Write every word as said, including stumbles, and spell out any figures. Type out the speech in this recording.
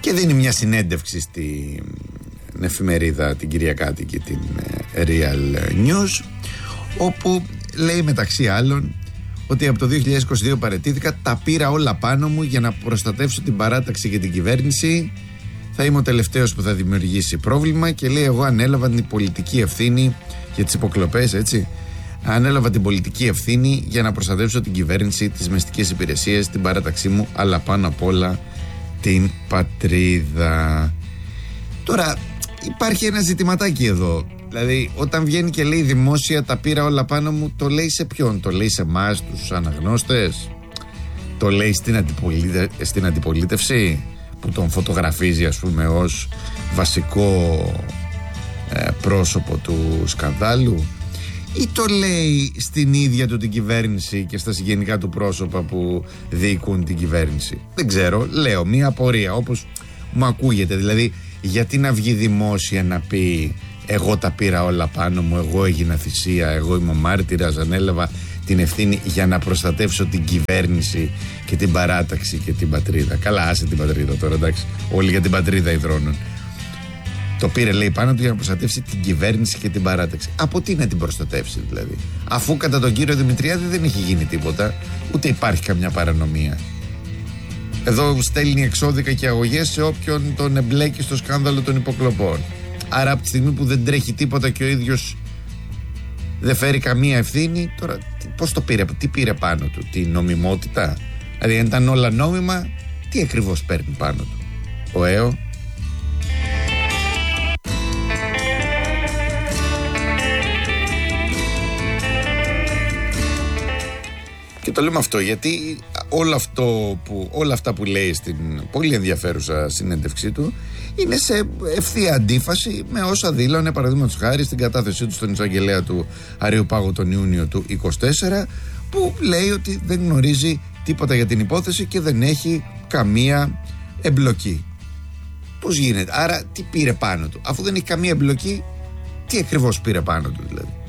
Και δίνει μια συνέντευξη στην εφημερίδα την Κυριακάτικη, την Real News, όπου λέει μεταξύ άλλων ότι από το δύο χιλιάδες είκοσι δύο παραιτήθηκα, τα πήρα όλα πάνω μου για να προστατεύσω την παράταξη και την κυβέρνηση. Θα είμαι ο τελευταίος που θα δημιουργήσει πρόβλημα και λέει εγώ ανέλαβα την πολιτική ευθύνη για τις υποκλοπές, έτσι. Ανέλαβα την πολιτική ευθύνη για να προστατεύσω την κυβέρνηση, τις μυστικές υπηρεσίες, την παράταξή μου, αλλά πάνω απ' όλα την πατρίδα. Τώρα υπάρχει ένα ζητηματάκι εδώ. Δηλαδή όταν βγαίνει και λέει δημόσια τα πήρα όλα πάνω μου, το λέει σε ποιον? Το λέει σε εμάς τους αναγνώστες? Το λέει στην, αντιπολίτε... στην αντιπολίτευση που τον φωτογραφίζει ας πούμε ως βασικό ε, πρόσωπο του σκανδάλου, ή το λέει στην ίδια του την κυβέρνηση και στα συγγενικά του πρόσωπα που διοικούν την κυβέρνηση? Δεν ξέρω, λέω μία απορία όπως μου ακούγεται. Δηλαδή γιατί να βγει δημόσια να πει εγώ τα πήρα όλα πάνω μου, εγώ έγινα θυσία, εγώ είμαι ο μάρτυρας, ανέλαβα την ευθύνη για να προστατεύσω την κυβέρνηση και την παράταξη και την πατρίδα? Καλά, άσε την πατρίδα τώρα, εντάξει, όλοι για την πατρίδα υδρώνουν. Το πήρε λέει πάνω του για να προστατεύσει την κυβέρνηση και την παράταξη. Από τι να την προστατεύσει δηλαδή, αφού κατά τον κύριο Δημητριάδη δεν έχει γίνει τίποτα, ούτε υπάρχει καμιά παρανομία? Εδώ στέλνει εξώδικα και αγωγές σε όποιον τον εμπλέκει στο σκάνδαλο των υποκλοπών. Άρα από τη στιγμή που δεν τρέχει τίποτα και ο ίδιος δεν φέρει καμία ευθύνη, τώρα πώς το πήρε, τι πήρε πάνω του? Την νομιμότητα? Δηλαδή αν ήταν όλα νόμιμα, τι ακριβώς παίρνει πάνω του ο ΕΟ? Και το λέμε αυτό γιατί όλο αυτό που, όλα αυτά που λέει στην πολύ ενδιαφέρουσα συνέντευξή του είναι σε ευθεία αντίφαση με όσα δήλωνε παραδείγματος χάρη στην κατάθεσή του στον εισαγγελέα του Αριοπάγου τον Ιούνιο του είκοσι τέσσερα, που λέει ότι δεν γνωρίζει τίποτα για την υπόθεση και δεν έχει καμία εμπλοκή. Πώς γίνεται? Άρα τι πήρε πάνω του? Αφού δεν έχει καμία εμπλοκή, τι ακριβώς πήρε πάνω του δηλαδή?